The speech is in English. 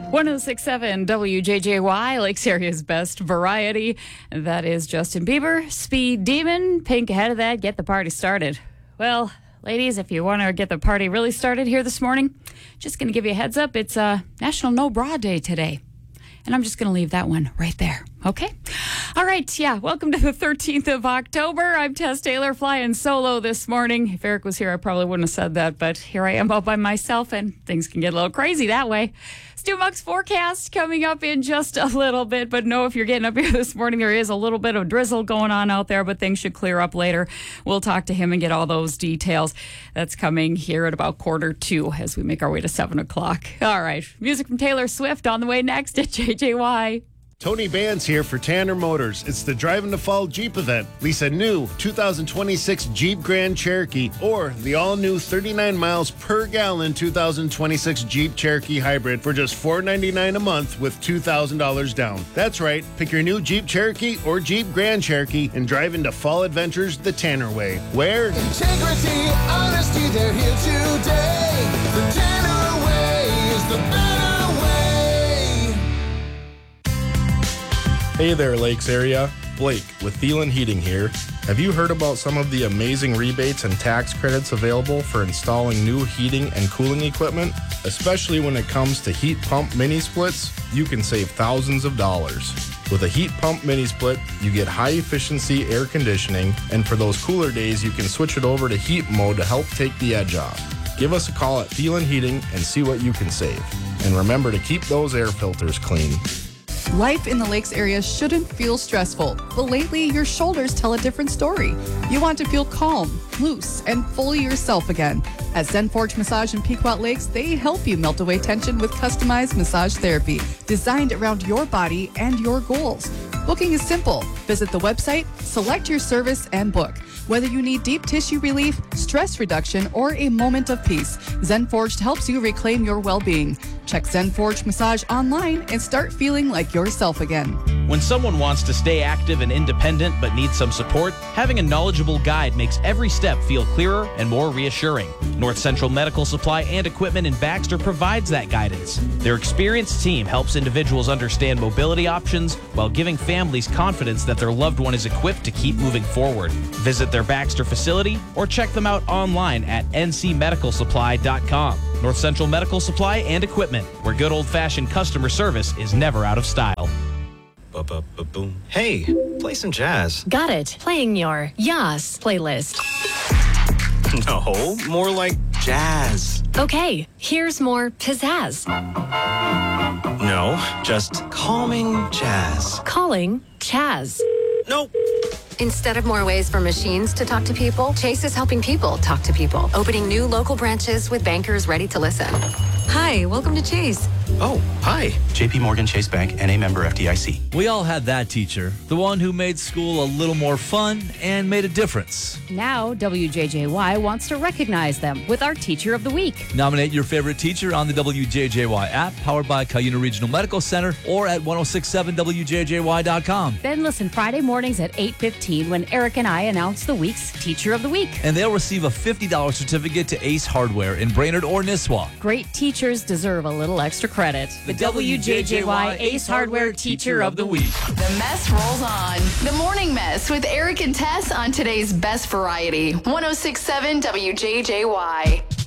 106.7 WJJY, Lakes Area's best variety. That is Justin Bieber, Speed Demon. Pink ahead of that, get the party started. Well, ladies, if you want to get the party really started here this morning, just going to give you a heads up. It's National No Bra Day today. And I'm just going to leave that one right there. Okay? All right. Yeah. Welcome to the 13th of October. I'm Tess Taylor flying solo this morning. If Eric was here, I probably wouldn't have said that, but here I am all by myself, and things can get a little crazy that way. Stu Muck's forecast coming up in just a little bit, but know if you're getting up here this morning, there is a little bit of drizzle going on out there, but things should clear up later. We'll talk to him and get all those details. That's coming here at about 1:45 as we make our way to 7 o'clock. All right. Music from Taylor Swift on the way next at JJY. Tony Band's here for Tanner Motors. It's the Drive in the Fall Jeep event. Lease a new 2026 Jeep Grand Cherokee or the all-new 39 miles per gallon 2026 Jeep Cherokee Hybrid for just $499 a month with $2,000 down. That's right. Pick your new Jeep Cherokee or Jeep Grand Cherokee and drive into fall adventures the Tanner way. Where? Integrity, honesty, they're here today. The Tanner way is the better way. Hey there, Lakes area. Blake with Thielen Heating here. Have you heard about some of the amazing rebates and tax credits available for installing new heating and cooling equipment? Especially when it comes to heat pump mini splits, you can save thousands of dollars. With a heat pump mini split, you get high efficiency air conditioning, and for those cooler days, you can switch it over to heat mode to help take the edge off. Give us a call at Thielen Heating and see what you can save. And remember to keep those air filters clean. Life in the Lakes area shouldn't feel stressful, but lately your shoulders tell a different story. You want to feel calm, loose, and fully yourself again. At Zen Forge Massage in Pequot Lakes, they help you melt away tension with customized massage therapy designed around your body and your goals. Booking is simple. Visit the website, select your service, and book. Whether you need deep tissue relief, stress reduction, or a moment of peace, Zen Forged helps you reclaim your well-being. Check Zen Forge Massage online and start feeling like yourself again. When someone wants to stay active and independent but needs some support, having a knowledgeable guide makes every step feel clearer and more reassuring. North Central Medical Supply and Equipment in Baxter provides that guidance. Their experienced team helps individuals understand mobility options while giving families confidence that their loved one is equipped to keep moving forward. Visit their Baxter facility or check them out online at ncmedicalsupply.com. North Central Medical Supply and Equipment, where good old-fashioned customer service is never out of style. Boom. Hey, play some jazz. Got it. Playing your Yas playlist. No, more like jazz. Okay, here's more pizzazz. No, just calming jazz. Calling Chaz. Nope. Instead of more ways for machines to talk to people, Chase is helping people talk to people, opening new local branches with bankers ready to listen. Hi, welcome to Chase. Oh, hi. JP Morgan Chase Bank, NA member FDIC. We all had that teacher, the one who made school a little more fun and made a difference. Now, WJJY wants to recognize them with our Teacher of the Week. Nominate your favorite teacher on the WJJY app, powered by Cuyuna Regional Medical Center, or at 1067WJJY.com. Then listen Friday mornings at 8:15 when Eric and I announce the week's Teacher of the Week. And they'll receive a $50 certificate to Ace Hardware in Brainerd or Nisswa. Great teachers deserve a little extra credit. The WJJY Ace Hardware Teacher of the Week. The mess rolls on. The Morning Mess with Eric and Tess on today's best variety. 106.7 WJJY.